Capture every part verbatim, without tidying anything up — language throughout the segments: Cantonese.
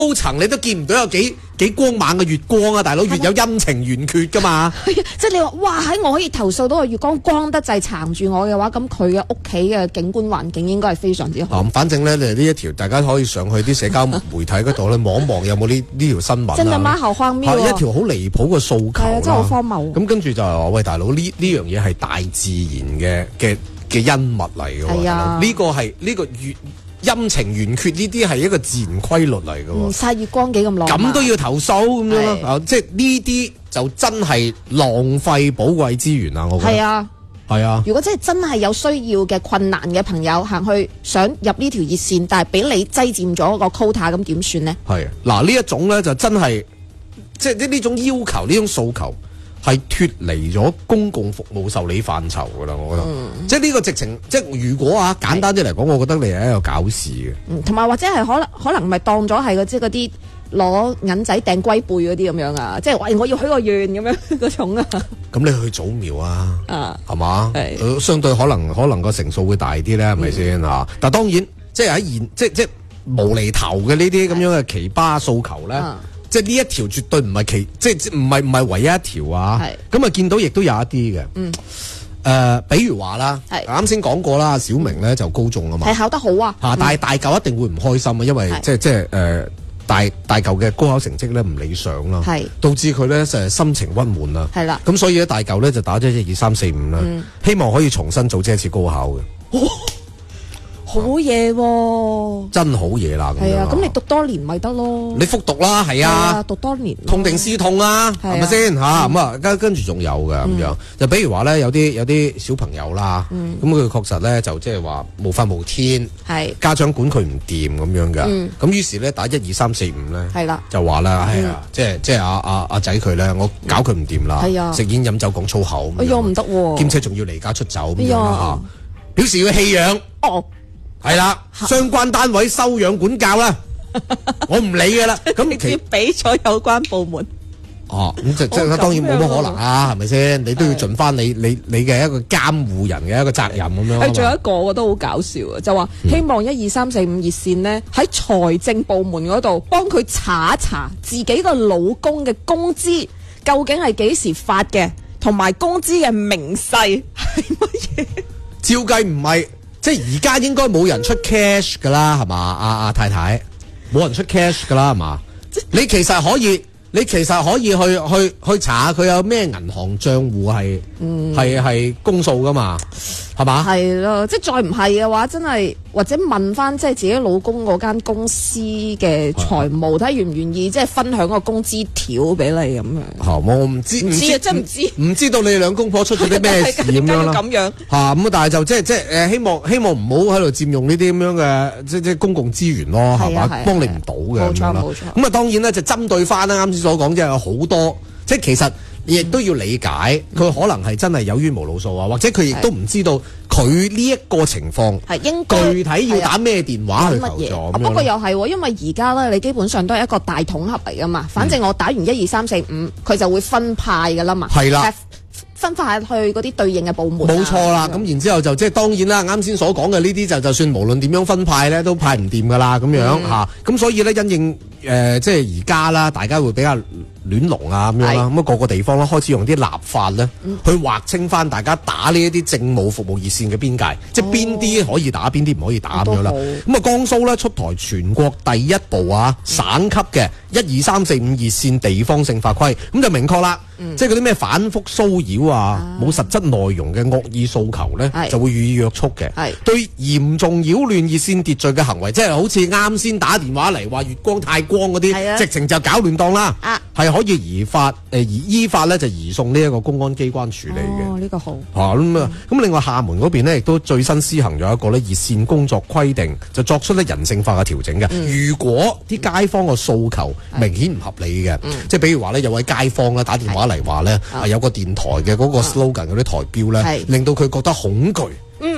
高層你都見唔到有幾幾光猛嘅月光啊，大佬，月有陰晴圓缺噶嘛。 即係你話哇，喺我可以投訴到個月光光得滯撐住我嘅話，咁佢嘅屋企嘅景觀環境應該係非常之好。 咁、嗯、反正咧，你呢一條大家可以上去啲社交媒體嗰度咧望一望有冇呢呢條新聞啊。 真係媽好荒謬喎！ 一條好離譜嘅訴求係啊，真係好荒謬。 咁跟住就係話喂，大佬，呢呢樣嘢係大自然嘅嘅嘅恩物嚟嘅喎。係啊，呢個係呢、這個月。陰晴圓缺呢啲係一個自然規律嚟嘅喎， 曬月光幾咁浪漫， 咁都要投訴咁樣咯，啊，即係呢啲就真係浪費寶貴資源啊！我覺得係啊，係啊。如果真係真係有需要嘅困難嘅朋友行去想入呢條熱線，但係俾你擠佔咗個 quota，咁點算呢？係嗱，呢一種咧就真係即係呢呢種要求呢種訴求。係脫離咗公共服務受理範疇噶啦，我覺得，嗯、即係呢個直情，即係如果啊簡單啲嚟講，我覺得你係一個搞事嘅，同埋、嗯、或者係可能可能唔係當咗係即係嗰啲攞銀仔掟龜背嗰啲咁樣啊，即係喂我要許個願咁樣嗰種啊。咁你去早苗啊，係嘛？係相對可能可能個成數會大啲咧，係咪先啊？但係當然，即係喺現即係即係無厘頭嘅呢啲咁樣嘅奇葩訴求咧。嗯即係呢一條絕對唔係其，即係唔係唔係唯一一條啊！咁啊見到亦都有一啲嘅，嗯，誒、呃，比如話啦，啱先講過啦，小明咧就高中啊嘛，係考得好啊，嚇、嗯，但係大嚿一定會唔開心啊，因為即係即係誒大大嚿嘅高考成績咧唔理想啦，係導致佢咧就係心情鬱悶啦，係啦，咁所以咧大嚿咧就打咗一二三四五啦，嗯、希望可以重新組織一次高考嘅。哦好嘢喎！真好嘢啦！係啊，咁你讀多年咪得咯？你復讀啦，係啊，讀多年，痛定思痛啊，係咪先吓？咁啊，跟跟住仲有嘅咁樣，就比如話咧，有啲有啲小朋友啦，咁佢確實咧就即係話無法無天，係家長管佢唔掂咁樣噶，咁於是咧打一二三四五咧，係啦，就話啦，係啊，即係即係阿阿阿仔佢咧，我搞佢唔掂啦，係啊，食煙飲酒講粗口，哎呀唔得，兼且仲要離家出走咁樣吓，表示要棄養。哦。係啦，相關單位收養管教啦，我唔理噶啦。咁其俾咗有關部門。哦，咁即即係當然冇乜可能啊，係咪先？你都要盡翻你你你嘅一個監護人嘅一個責任咁樣。係，仲有一個我覺得好搞笑啊，就話希望一二三四五熱線呢喺財政部門嗰度幫佢查一查自己個老公嘅工資究竟係幾時發嘅，同埋工資嘅明細係乜嘢？照計唔係。即係而家應該冇人出 cash 噶啦，係嘛？阿阿太太冇人出 cash 噶啦，係嘛？你其實可以，你其實可以去去去查下佢有咩銀行賬戶係係係公數噶嘛？係嘛？係咯，即係再唔係嘅話，真係或者問翻即係自己老公嗰間公司嘅財務，睇下願唔願意即係分享個工資條俾你咁樣。嚇，我唔知唔知啊，真唔知唔知道你哋兩公婆出咗啲咩事咁樣啦。咁樣嚇咁，但係就即係即係誒，希望希望唔好喺度佔用呢啲咁樣嘅即即係公共資源咯，係嘛？幫你唔到嘅咁樣啦。冇錯冇錯。咁啊，當然咧就針對翻啦，啱先所講即係有好多，即係其實。你亦都要理解，佢可能係真係有冤無路訴啊，或者佢亦都唔知道佢呢一個情況係應該具體要打咩電話去求助。不過又係，因為而家咧，你基本上都係一個大統合嚟噶嘛。反正我打完一二三四五，佢就會分派噶啦嘛。係啦。分發去嗰啲對應嘅部門。冇錯啦，咁然之後就即係當然啦，啱先所講嘅呢啲就就算無論點樣分派咧，都派唔掂噶啦咁樣嚇。咁所以咧，因應誒即係而家啦，大家會比較亂龍啊咁樣啦，咁啊個個地方咧開始用啲立法咧去劃清翻大家打呢一啲政務服務熱線嘅邊界，即係邊啲可以打，邊啲唔可以打咁樣啦。咁啊江蘇咧出台全國第一部啊省級嘅一二三四五熱線地方性法規，咁就明確啦。嗯、即係嗰啲咩反覆騷擾啊，冇、啊、實質內容嘅惡意訴求咧，是就會予以約束嘅。係對嚴重擾亂熱線秩序嘅行為，即係好似啱先打電話嚟話月光太光嗰啲，啊、直情就搞亂檔啦。係、啊、可以移法誒，而、呃、依法咧就移送呢一個公安機關處理嘅。哦，呢、這個好。嚇咁啊！咁、嗯、另外廈門嗰邊咧，亦都最新施行咗一個咧熱線工作規定，就作出咧人性化嘅調整嘅。嗯、如果啲街坊嘅訴求明顯唔合理嘅，嗯、即係比如話咧有位街坊咧打電話嚟話咧，係有個電台嘅嗰個 slogan 嗰啲台標咧，令到佢覺得恐懼。嗯，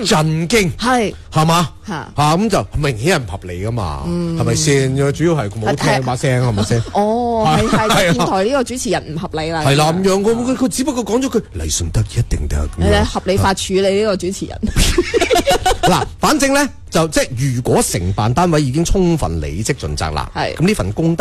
震驚， 係係嘛？ 嚇嚇咁就明顯係唔合理噶嘛，係咪先？主要係佢冇聽把聲係咪先？ 哦，係係電台呢個主持人唔合理啦。 係啦，咁樣佢佢只不過講咗句黎順德一定得。 誒，合理化處理呢個主持人。 嗱，反正咧就即係如果承辦單位已經充分履職盡責啦，咁呢份工